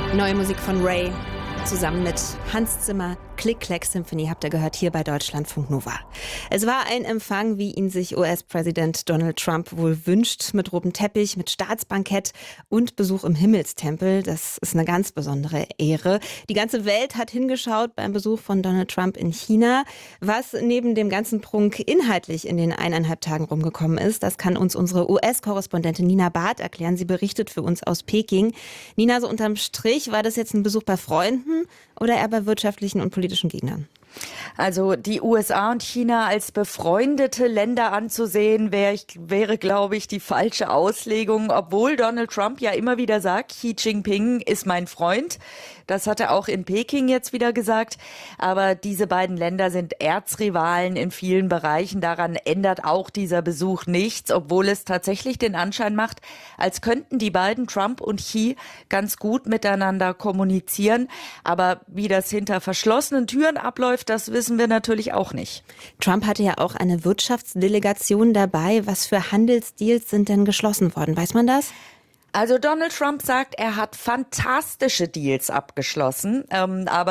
Neue Musik von Ray zusammen mit Hans Zimmer. Click-Clack-Symphony habt ihr gehört hier bei Deutschlandfunk Nova. Es war ein Empfang, wie ihn sich US-Präsident Donald Trump wohl wünscht, mit rotem Teppich, mit Staatsbankett und Besuch im Himmelstempel. Das ist eine ganz besondere Ehre. Die ganze Welt hat hingeschaut beim Besuch von Donald Trump in China. Was neben dem ganzen Prunk inhaltlich in den 1,5 Tagen rumgekommen ist, das kann uns unsere US-Korrespondentin Nina Barth erklären. Sie berichtet für uns aus Peking. Nina, so unterm Strich, war das jetzt ein Besuch bei Freunden oder eher bei wirtschaftlichen und politischen Gegnern? Also die USA und China als befreundete Länder anzusehen, wäre, glaube ich, die falsche Auslegung, obwohl Donald Trump ja immer wieder sagt, Xi Jinping ist mein Freund. Das hat er auch in Peking jetzt wieder gesagt. Aber diese beiden Länder sind Erzrivalen in vielen Bereichen. Daran ändert auch dieser Besuch nichts, obwohl es tatsächlich den Anschein macht, als könnten die beiden, Trump und Xi, ganz gut miteinander kommunizieren. Aber wie das hinter verschlossenen Türen abläuft, das wissen wir natürlich auch nicht. Trump hatte ja auch eine Wirtschaftsdelegation dabei. Was für Handelsdeals sind denn geschlossen worden? Weiß man das? Also Donald Trump sagt, er hat fantastische Deals abgeschlossen, aber